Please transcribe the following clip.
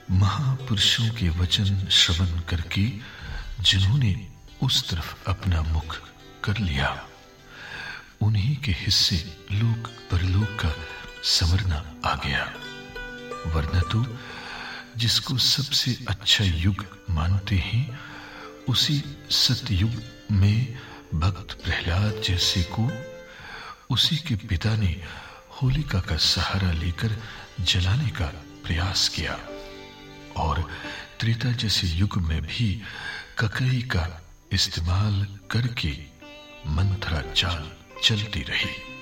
महापुरुषों के वचन श्रवण करके जिन्होंने उस तरफ अपना मुख कर लिया, उन्हीं के हिस्से लोक परलोक का संवरना आ गया। वरना तो जिसको सबसे अच्छा युग मानते हैं, उसी सतयुग में भक्त प्रहलाद जैसे को उसी के पिता ने होलिका का सहारा लेकर जलाने का प्रयास किया, और त्रेता जैसे युग में भी ककई का इस्तेमाल करके मंथरा चाल चलती रही।